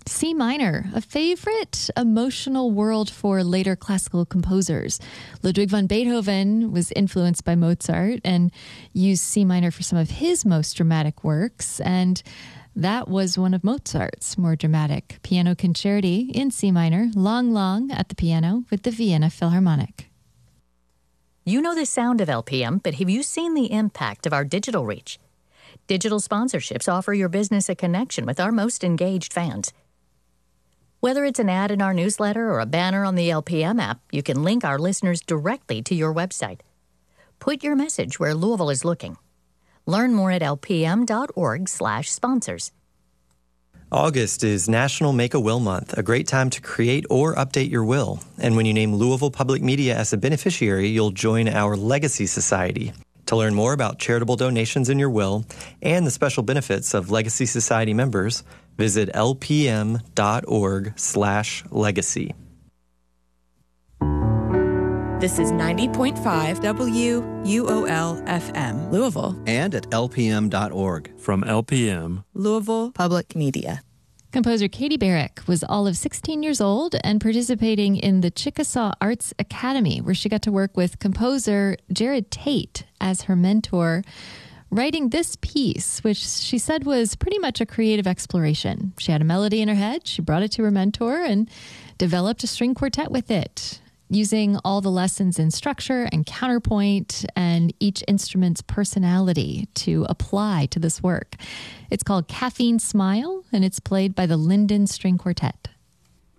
C minor, a favorite emotional world for later classical composers. Ludwig van Beethoven was influenced by Mozart and used C minor for some of his most dramatic works, and that was one of Mozart's more dramatic piano concerti in C minor, Long Long at the piano with the Vienna Philharmonic. You know the sound of LPM, but have you seen the impact of our digital reach? Digital sponsorships offer your business a connection with our most engaged fans. Whether it's an ad in our newsletter or a banner on the LPM app, you can link our listeners directly to your website. Put your message where Louisville is looking. Learn more at lpm.org/sponsors. August is National Make-A-Will Month, a great time to create or update your will. And when you name Louisville Public Media as a beneficiary, you'll join our Legacy Society. To learn more about charitable donations in your will and the special benefits of Legacy Society members, visit lpm.org/legacy. This is 90.5 WUOL-FM, Louisville. And at lpm.org. From LPM, Louisville Public Media. Composer Katie Barrick was all of 16 years old and participating in the Chickasaw Arts Academy, where she got to work with composer Jared Tate as her mentor, writing this piece, which she said was pretty much a creative exploration. She had a melody in her head, she brought it to her mentor, and developed a string quartet with it, using all the lessons in structure and counterpoint and each instrument's personality to apply to this work. It's called Caffeine Smile, and it's played by the Linden String Quartet.